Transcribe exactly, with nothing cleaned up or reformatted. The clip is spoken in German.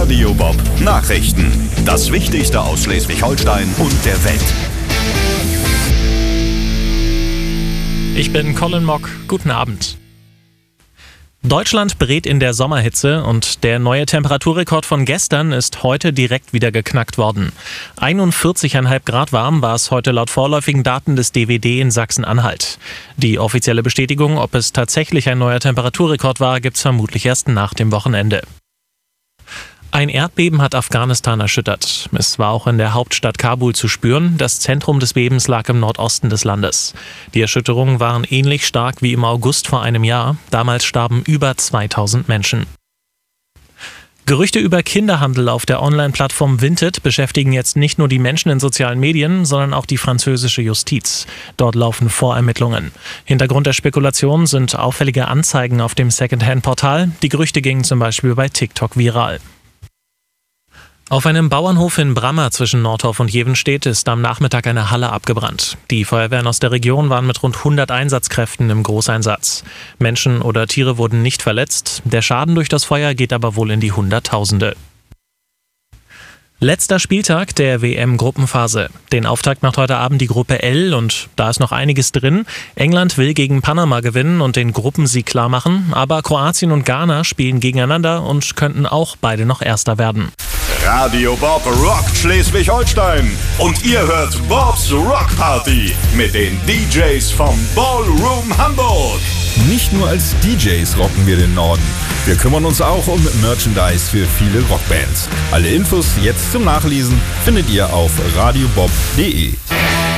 Radio Bob Nachrichten. Das Wichtigste aus Schleswig-Holstein und der Welt. Ich bin Colin Mock. Guten Abend. Deutschland berät in der Sommerhitze und der neue Temperaturrekord von gestern ist heute direkt wieder geknackt worden. einundvierzig Komma fünf Grad warm war es heute laut vorläufigen Daten des D W D in Sachsen-Anhalt. Die offizielle Bestätigung, ob es tatsächlich ein neuer Temperaturrekord war, gibt's vermutlich erst nach dem Wochenende. Ein Erdbeben hat Afghanistan erschüttert. Es war auch in der Hauptstadt Kabul zu spüren. Das Zentrum des Bebens lag im Nordosten des Landes. Die Erschütterungen waren ähnlich stark wie im August vor einem Jahr. Damals starben über zweitausend Menschen. Gerüchte über Kinderhandel auf der Online-Plattform Vinted beschäftigen jetzt nicht nur die Menschen in sozialen Medien, sondern auch die französische Justiz. Dort laufen Vorermittlungen. Hintergrund der Spekulation sind auffällige Anzeigen auf dem Secondhand-Portal. Die Gerüchte gingen zum Beispiel bei TikTok viral. Auf einem Bauernhof in Brammer zwischen Nordhof und Jevenstedt ist am Nachmittag eine Halle abgebrannt. Die Feuerwehren aus der Region waren mit rund hundert Einsatzkräften im Großeinsatz. Menschen oder Tiere wurden nicht verletzt. Der Schaden durch das Feuer geht aber wohl in die Hunderttausende. Letzter Spieltag der W M-Gruppenphase. Den Auftakt macht heute Abend die Gruppe L und da ist noch einiges drin. England will gegen Panama gewinnen und den Gruppensieg klarmachen, aber Kroatien und Ghana spielen gegeneinander und könnten auch beide noch Erster werden. Radio Bob rockt Schleswig-Holstein und ihr hört Bobs Rock Party mit den D Js vom Ballroom Hamburg. Nicht nur als D Js rocken wir den Norden. Wir kümmern uns auch um Merchandise für viele Rockbands. Alle Infos jetzt zum Nachlesen findet ihr auf radiobob punkt de.